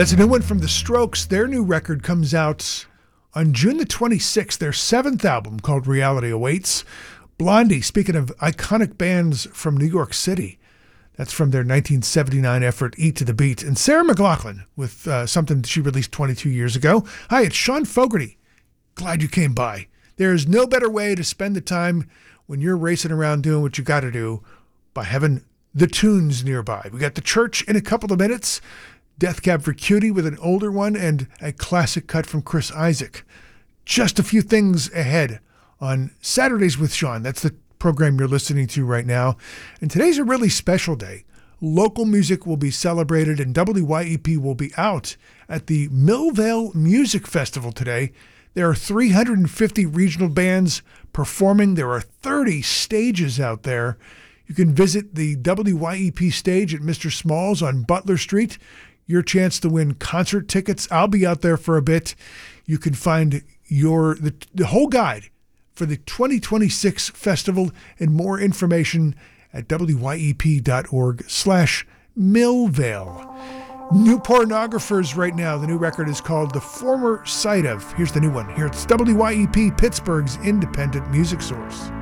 That's a new one from The Strokes. Their new record comes out on June the 26th, their seventh album called Reality Awaits. Blondie, speaking of iconic bands from New York City, that's from their 1979 effort, Eat to the Beat. And Sarah McLachlan with something she released 22 years ago. Hi, it's Sean Fogarty. Glad you came by. There's no better way to spend the time when you're racing around doing what you got to do by having the tunes nearby. We got The Church in a couple of minutes, Death Cab for Cutie with an older one, and a classic cut from Chris Isaak. Just a few things ahead on Saturdays with Sean. That's the program you're listening to right now. And today's a really special day. Local music will be celebrated, and WYEP will be out at the Millvale Music Festival today. There are 350 regional bands performing. There are 30 stages out there. You can visit the WYEP stage at Mr. Smalls on Butler Street. Your chance to win concert tickets. I'll be out there for a bit. You can find the whole guide for the 2026 festival and more information at wyep.org/Millvale. New Pornographers right now. The new record is called The Former Sight of. Here's the new one. Here it's WYEP, Pittsburgh's independent music source.